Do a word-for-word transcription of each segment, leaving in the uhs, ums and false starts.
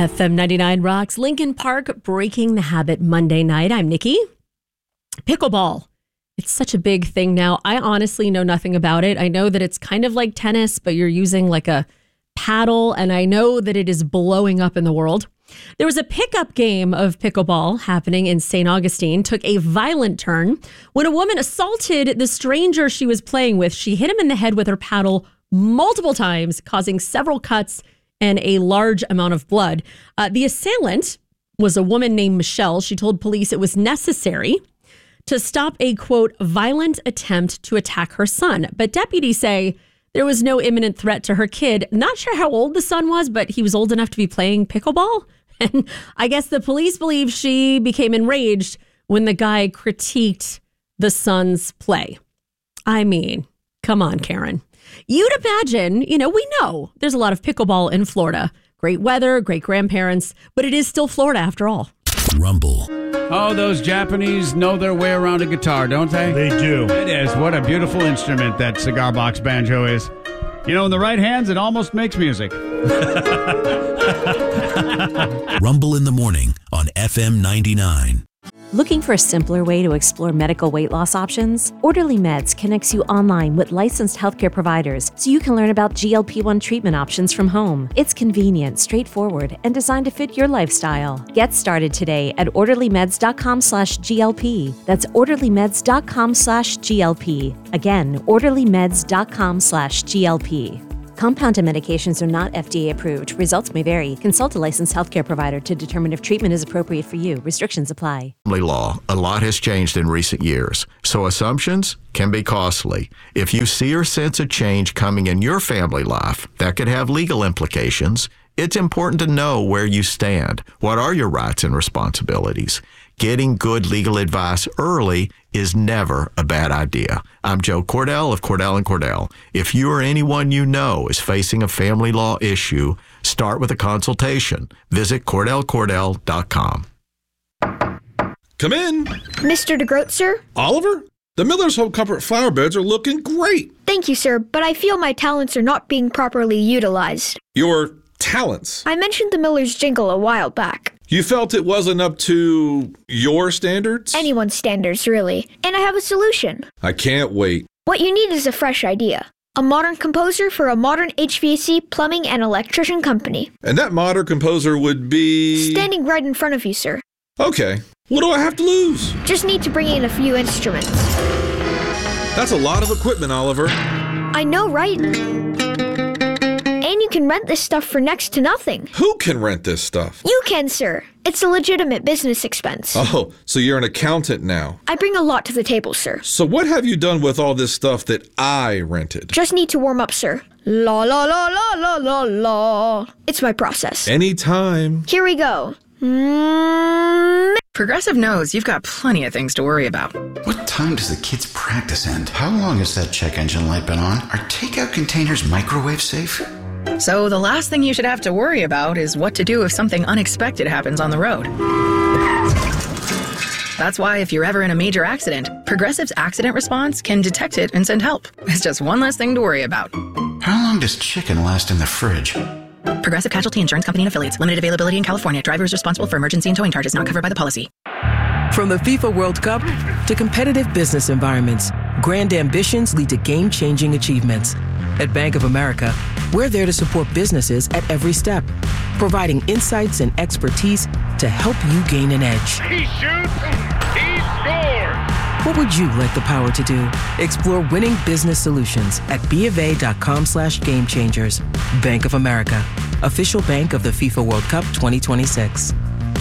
F M ninety-nine rocks. Linkin Park, Breaking the Habit Monday night. I'm Nikki. Pickleball. It's such a big thing now. I honestly know nothing about it. I know that it's kind of like tennis, but you're using like a paddle, and I know that it is blowing up in the world. There was a pickup game of pickleball happening in Saint Augustine, took a violent turn when a woman assaulted the stranger she was playing with. She hit him in the head with her paddle multiple times, causing several cuts and a large amount of blood. Uh, the assailant was a woman named Michelle. She told police it was necessary to stop a, quote, violent attempt to attack her son. But deputies say there was no imminent threat to her kid. Not sure how old the son was, but he was old enough to be playing pickleball. And I guess the police believe she became enraged when the guy critiqued the son's play. I mean, come on, Karen. You'd imagine, you know, we know there's a lot of pickleball in Florida. Great weather, great grandparents, but it is still Florida after all. Rumble. Oh, those Japanese know their way around a guitar, don't they? They do. It is. What a beautiful instrument that cigar box banjo is. You know, in the right hands, it almost makes music. Rumble in the morning on F M ninety-nine. Looking for a simpler way to explore medical weight loss options? Orderly Meds connects you online with licensed healthcare providers so you can learn about G L P one treatment options from home. It's convenient, straightforward, and designed to fit your lifestyle. Get started today at orderlymeds.com slash GLP. That's orderlymeds.com slash GLP. Again, orderlymeds.com slash GLP. Compounded medications are not F D A approved. Results may vary. Consult a licensed healthcare provider to determine if treatment is appropriate for you. Restrictions apply. Family law. A lot has changed in recent years, so assumptions can be costly. If you see or sense a change coming in your family life that could have legal implications, it's important to know where you stand. What are your rights and responsibilities? Getting good legal advice early is never a bad idea. I'm Joe Cordell of Cordell and Cordell. If you or anyone you know is facing a family law issue, start with a consultation. Visit cordell cordell dot com. Come in. Mister DeGroat, sir? Oliver? The Miller's Home Comfort flower beds are looking great. Thank you, sir, but I feel my talents are not being properly utilized. Your talents? I mentioned the Miller's jingle a while back. You felt it wasn't up to your standards? Anyone's standards, really. And I have a solution. I can't wait. What you need is a fresh idea. A modern composer for a modern H V A C, plumbing, and electrician company. And that modern composer would be... Standing right in front of you, sir. Okay. What do I have to lose? Just need to bring in a few instruments. That's a lot of equipment, Oliver. I know, right? And you can rent this stuff for next to nothing. Who can rent this stuff? You can, sir. It's a legitimate business expense. Oh, so you're an accountant now. I bring a lot to the table, sir. So what have you done with all this stuff that I rented? Just need to warm up, sir. La la la la la la la. It's my process. Anytime. Here we go. Mm. Progressive knows you've got plenty of things to worry about. What time does the kids' practice end? How long has that check engine light been on? Are takeout containers microwave safe? So the last thing you should have to worry about is what to do if something unexpected happens on the road. That's why if you're ever in a major accident, Progressive's accident response can detect it and send help. It's just one less thing to worry about. How long does chicken last in the fridge? Progressive Casualty Insurance Company and Affiliates. Limited availability in California. Driver is responsible for emergency and towing charges not covered by the policy. From the FIFA World Cup to competitive business environments, grand ambitions lead to game-changing achievements. At Bank of America, we're there to support businesses at every step, providing insights and expertise to help you gain an edge. He shoots, he scores! What would you like the power to do? Explore winning business solutions at BofA.com slash game changers. Bank of America, official bank of the FIFA World Cup twenty twenty-six.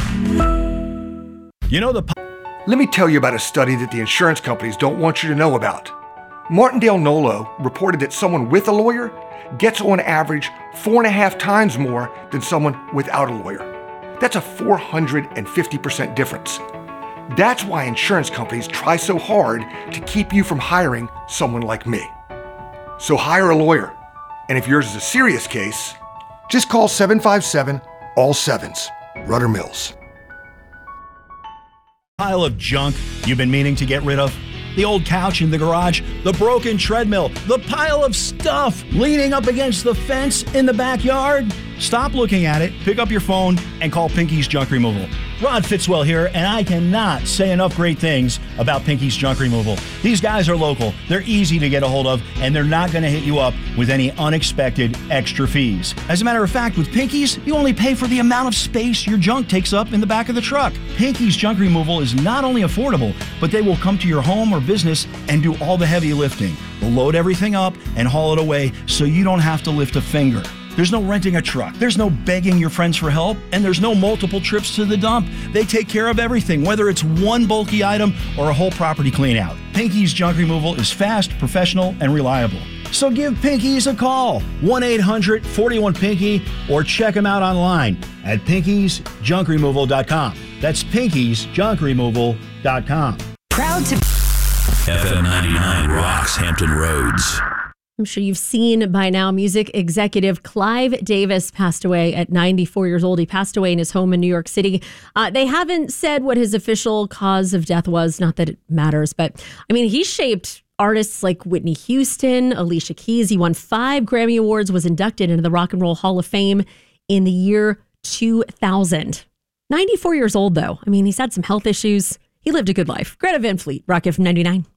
You know the... Let me tell you about a study that the insurance companies don't want you to know about. Martindale Nolo reported that someone with a lawyer gets on average four and a half times more than someone without a lawyer. That's a four hundred fifty percent difference. That's why insurance companies try so hard to keep you from hiring someone like me. So hire a lawyer. And if yours is a serious case, just call seven five seven, all sevens. Rudder Mills. Pile of junk you've been meaning to get rid of. The old couch in the garage, the broken treadmill, the pile of stuff leaning up against the fence in the backyard. Stop looking at it, pick up your phone, and call Pinky's Junk Removal. Rod Fitzwell here, and I cannot say enough great things about Pinky's Junk Removal. These guys are local, they're easy to get a hold of, and they're not going to hit you up with any unexpected extra fees. As a matter of fact, with Pinky's, you only pay for the amount of space your junk takes up in the back of the truck. Pinky's Junk Removal is not only affordable, but they will come to your home or business and do all the heavy lifting. They'll load everything up and haul it away so you don't have to lift a finger. There's no renting a truck, there's no begging your friends for help, and there's no multiple trips to the dump. They take care of everything, whether it's one bulky item or a whole property clean out. Pinky's Junk Removal is fast, professional, and reliable. So give Pinky's a call, one eight hundred forty-one Pinky, or check them out online at pinkies junk removal dot com. That's pinkies junk removal dot com. Proud to F M ninety-nine rocks Hampton Roads. I'm sure you've seen by now, music executive Clive Davis passed away at ninety-four years old. He passed away in his home in New York City. Uh, they haven't said what his official cause of death was. Not that it matters, but I mean, he shaped artists like Whitney Houston, Alicia Keys. He won five Grammy Awards, was inducted into the Rock and Roll Hall of Fame in the year two thousand. ninety-four years old, though. I mean, he's had some health issues. He lived a good life. Greta Van Fleet, Rock F M ninety-nine.